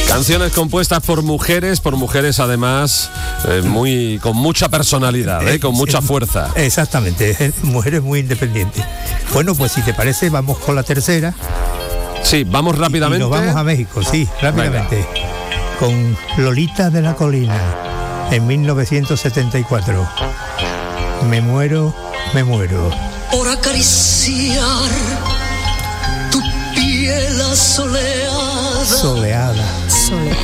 Canciones compuestas por mujeres además con mucha personalidad, con mucha fuerza. Exactamente, mujeres muy independientes. Bueno, pues si te parece, vamos con la tercera. Sí, vamos rápidamente. Y nos vamos a México, sí, rápidamente. Venga. Con Lolita de la Colina, en 1974. Me muero, me muero. Por acariciar tu piel soleada. Soleada.